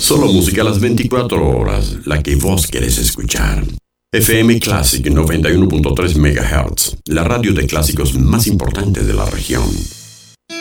Solo música a las 24 horas, la que vos querés escuchar. FM Classic 91.3 MHz, la radio de clásicos más importante de la región.